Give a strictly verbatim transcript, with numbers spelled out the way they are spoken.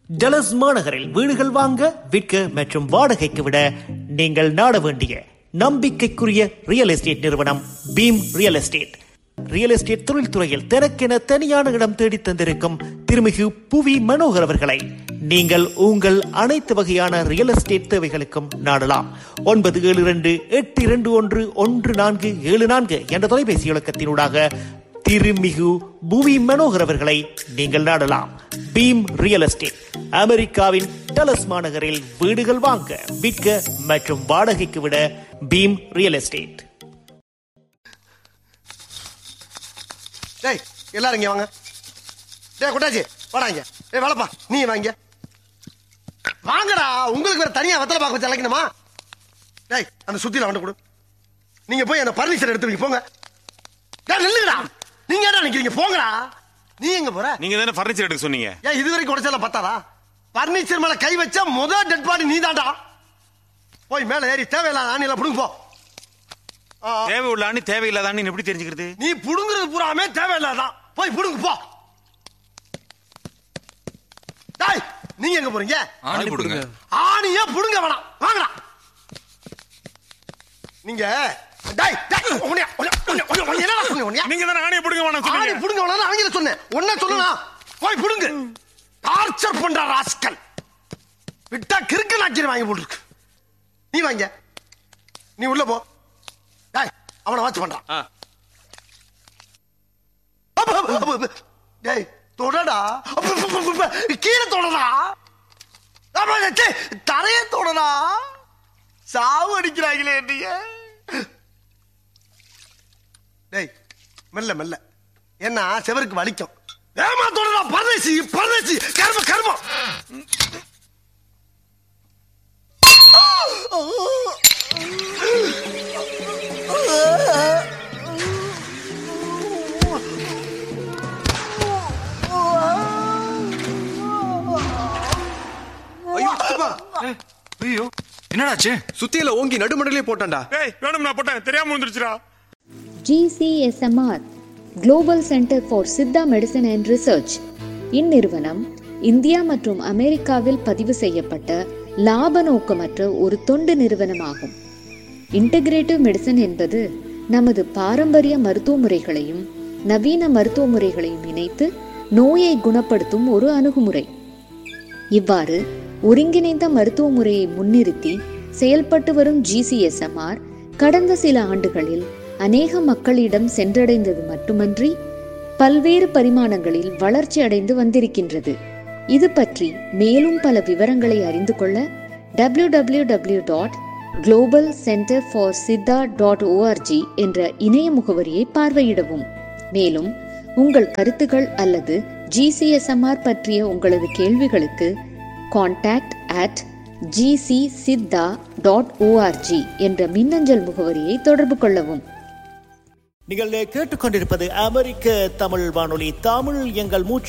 டலஸ் மாநகரில் வீடுகள் வாங்க, விற்க மற்றும் வாடகைக்கு விட நீங்கள் நாட வேண்டிய நம்பிக்கைக்குரிய ரியல் எஸ்டேட் நிறுவனம் beam real estate. Real estate தொழில்துறையில் தனக்கென தனியான இடம் தேடி தந்திருக்கும் திருமிகு புவி மனோகர் அவர்களை நீங்கள் உங்கள் அனைத்து வகையான ரியல் எஸ்டேட் தேவைகளுக்கும் நாடலாம். ஒன்பது ஏழு இரண்டு எட்டு இரண்டு ஒன்று ஒன்று நான்கு ஏழு நான்கு என்ற தொலைபேசி இலக்கத்தினூடாக திருமிகு புவி மனோகர் அவர்களை நீங்கள் நாடலாம். பீம் ரியல் எஸ்டேட், அமெரிக்காவின் டலஸ் மாநகரில் வீடுகள் வாங்க, விற்க மற்றும் வாடகைக்கு விட பீம் ரியல் எஸ்டேட். டேய் எல்லாரும் இங்க வாங்க. டேய் குட்டாச்சி வாடா இங்க. டேய் வாடப்பா நீ வாங்க. வாங்கடா, உங்களுக்கு வேற தனியா வெத்தலை பாக்க வச்சு அழைக்கணுமா? டேய் அந்த சுத்தில வந்து கொடு. நீங்க போய் அந்த பர்னிச்சர் எடுத்து வைங்க போங்க. டேய் நில்லுங்கடா. நீங்க என்ன நினைக்கிறீங்க? போங்கடா. நீ எங்க போற? நீங்க தானே பர்னிச்சர் எடுக்க சொன்னீங்க. ஏன் இது வரைக்கும் உடைச்சல பத்தாதா? பர்னிச்சர் மேல கை வச்சா முதல் டெட் பாடி நீ தான்டா. போய் மேல ஏறி தேவையில்லாத ஆணில புடுங்க போ. தேவை உள்ள ஆணி தேவையில்லாத ஆணி எப்படி தெரிஞ்சுக்கிறது? நீ புடுங்குறது பூராமே தேவையில்லாதான். போய் புடுங்க போ. டேய் நீங்க எங்க போறீங்க? ஆணி புடுங்க. ஆணியே புடுங்க வேணாம். வாங்கடா. நீங்க டேய் டேய் உன்னை உன்னை என்னடா சொன்னீங்க? நீங்க தானே ஆணியை புடுங்க வேணாம் சொன்னீங்க. ஆணி புடுங்க வேணாம் ஆங்கில சொன்னேன். ஒண்ணே சொல்லலாம். போய் புடுங்க. டார்ச்சர் பண்ற ராஸ்கல். விட்டா கிறுக்கு நாக்கிர வாங்கி போட்டுருக்கு. நீ வாங்க. நீ உள்ள போ. டேய் அவனை வாட்ச் பண்றான். டேய் தொடடா. கீழே தொடடா. தரைய தொடடா. சாவு அடிக்கிறாங்களே நீங்க. டேய் மெல்ல மெல்ல. என்ன செவருக்கு வலிக்கும். ஏமா தொடடா. பரதேசி பரதேசி கர்ம கர்மம். ஐயோ என்னடாச்சு? சுத்தியில ஓங்கி நடுமடலே போட்டான்டா. ஏய் வேணும் நான் போட்டேன், தெரியாம வந்துருச்சுடா. G C S M R Global Center for Siddha medicine and research இந்நிறுவனம் இந்தியா மற்றும் அமெரிக்காவில் பதிவு செய்யப்பட்ட லாப நோக்கமற்ற ஒரு தொண்டு நிறுவனமாகும். இன்டகிரேட்டிவ் மெடிசன் என்பது நமது பாரம்பரிய மருத்துவ முறைகளையும் நவீன மருத்துவ முறைகளையும் இணைத்து நோயை குணப்படுத்தும் ஒரு அணுகுமுறை. இவ்வாறு ஒருங்கிணைந்த மருத்துவ முறையை முன்னிறுத்தி செயல்பட்டு வரும் G C S M R கடந்த சில ஆண்டுகளில் அநேக மக்களிடம் சென்றடைந்தது மட்டுமன்றி பல்வேறு பரிமாணங்களில் வளர்ச்சி அடைந்து வந்திருக்கின்றது. இது பற்றி மேலும் பல விவரங்களை அறிந்து கொள்ள W W W dot global centre for Siddha dot O R G என்ற இணைய முகவரியை பார்வையிடவும். மேலும் உங்கள் கருத்துகள் அல்லது G C S M R பற்றிய உங்களது கேள்விகளுக்கு contact at G C Siddha dot O R G என்ற மின்னஞ்சல் முகவரியை தொடர்பு கொள்ளவும். நீங்கள் கேட்டுக்கொண்டிருப்பது அமெரிக்க தமிழ் வானொலி. தமிழ் எங்கள் மூச்சு.